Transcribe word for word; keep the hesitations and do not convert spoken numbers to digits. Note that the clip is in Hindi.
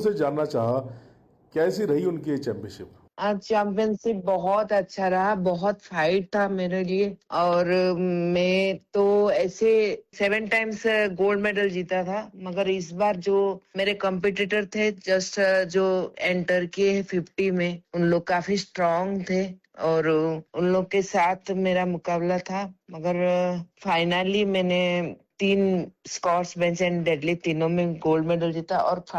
उनसे जानना चाहा, कैसी रही उनकी ये चैंपियनशिप? आज चैंपियनशिप बहुत अच्छा रहा, बहुत फाइट था मेरे लिए और मैं तो ऐसे सेवन टाइम्स गोल्ड मेडल जीता था, मगर इस बार जो मेरे कॉम्पिटिटर थे जस्ट जो एंटर किए फिफ्टी में, उन लोग काफी स्ट्रांग थे और उन लोग के साथ मेरा मुकाबला था, मगर फाइनली मैंने तीन स्क्वाश, बेंच एंड डेडलिफ्ट तीनों में गोल्ड मेडल जीता और